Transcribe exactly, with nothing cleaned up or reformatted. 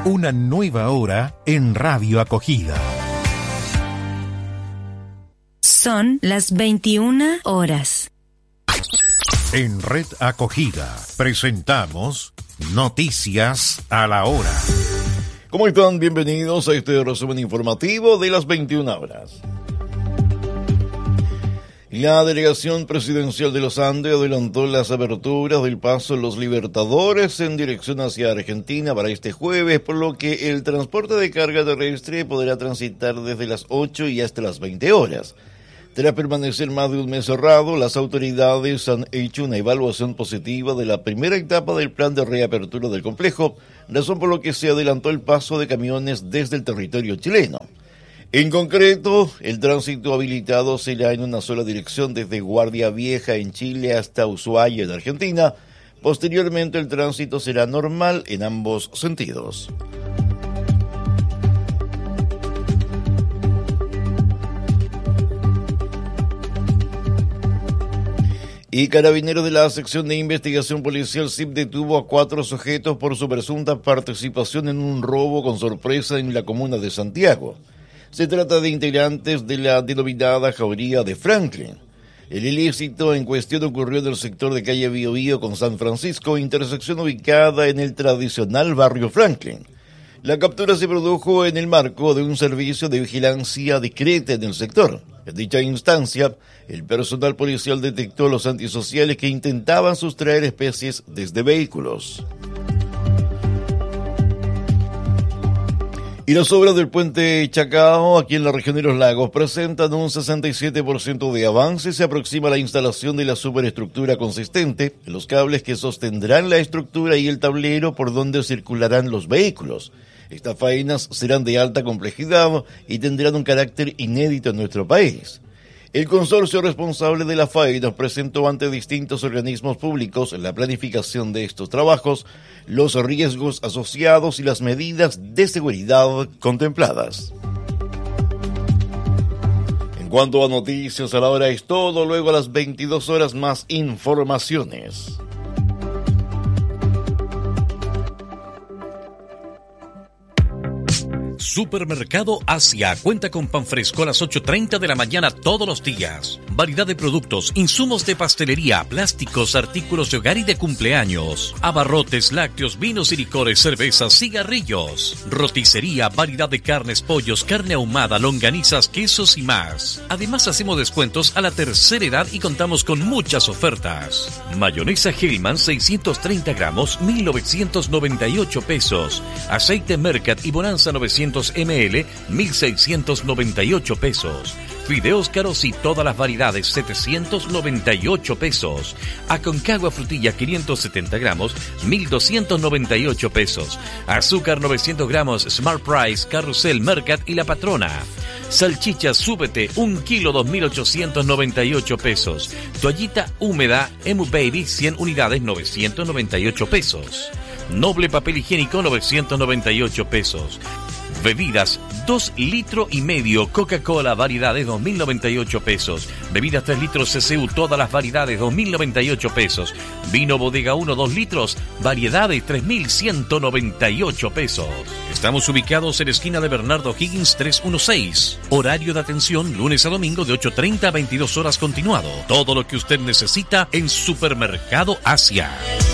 Una nueva hora en Radio Acogida. Son las veintiuna horas. En Red Acogida presentamos Noticias a la Hora. ¿Cómo están? Bienvenidos a este resumen informativo de las veintiuna horas. La delegación presidencial de los Andes adelantó las aberturas del paso Los Libertadores en dirección hacia Argentina para este jueves, por lo que el transporte de carga terrestre podrá transitar desde las ocho y hasta las veinte horas. Tras permanecer más de un mes cerrado, las autoridades han hecho una evaluación positiva de la primera etapa del plan de reapertura del complejo, razón por lo que se adelantó el paso de camiones desde el territorio chileno. En concreto, el tránsito habilitado será en una sola dirección desde Guardia Vieja en Chile hasta Ushuaia en Argentina. Posteriormente, el tránsito será normal en ambos sentidos. Y Carabineros de la Sección de Investigación Policial S I P detuvo a cuatro sujetos por su presunta participación en un robo con sorpresa en la comuna de Santiago. Se trata de integrantes de la denominada Jauría de Franklin. El ilícito en cuestión ocurrió en el sector de calle Bío Bío con San Francisco, intersección ubicada en el tradicional barrio Franklin. La captura se produjo en el marco de un servicio de vigilancia discreta en el sector. En dicha instancia, el personal policial detectó a los antisociales que intentaban sustraer especies desde vehículos. Y las obras del puente Chacao, aquí en la región de los lagos, presentan un sesenta y siete por ciento de avance. Se aproxima la instalación de la superestructura consistente, los cables que sostendrán la estructura y el tablero por donde circularán los vehículos. Estas faenas serán de alta complejidad y tendrán un carácter inédito en nuestro país. El consorcio responsable de la faena presentó ante distintos organismos públicos la planificación de estos trabajos, los riesgos asociados y las medidas de seguridad contempladas. En cuanto a noticias a la hora es todo, luego a las veintidós horas más informaciones. Supermercado Asia cuenta con pan fresco a las ocho treinta de la mañana todos los días. Variedad de productos, insumos de pastelería, plásticos, artículos de hogar y de cumpleaños. Abarrotes, lácteos, vinos y licores, cervezas, cigarrillos. Roticería, variedad de carnes, pollos, carne ahumada, longanizas, quesos y más. Además hacemos descuentos a la tercera edad y contamos con muchas ofertas. Mayonesa Hellman seiscientos treinta gramos, mil novecientos noventa y ocho pesos. Aceite Mercat y Bonanza novecientos mililitros, mil seiscientos noventa y ocho pesos. Fideos caros y todas las variedades, setecientos noventa y ocho pesos. Aconcagua frutilla quinientos setenta gramos, mil doscientos noventa y ocho pesos. Azúcar novecientos gramos, Smart Price, Carrusel, Mercat y La Patrona. Salchicha Súbete, un kilo, dos mil ochocientos noventa y ocho pesos. Toallita húmeda, Emu Baby, cien unidades, novecientos noventa y ocho pesos. Noble papel higiénico, novecientos noventa y ocho pesos. Bebidas, dos litros y medio, Coca-Cola, variedades, dos mil noventa y ocho pesos. Bebidas tres litros C C U, todas las variedades, dos mil noventa y ocho pesos. Vino Bodega uno, dos litros, variedades, tres mil ciento noventa y ocho pesos. Estamos ubicados en la esquina de Bernardo Higgins trescientos dieciséis. Horario de atención, lunes a domingo de ocho treinta a veintidós horas continuado. Todo lo que usted necesita en Supermercado Asia.